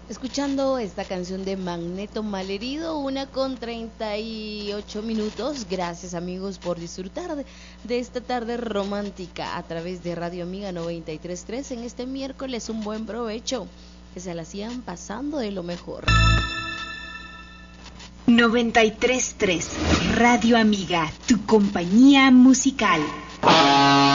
Escuchando esta canción de Magneto Malherido, 1:38. Gracias amigos por disfrutar de esta tarde romántica a través de Radio Amiga 93.3 en este miércoles. Un buen provecho, que se la sigan pasando de lo mejor. 93.3 Radio Amiga, tu compañía musical.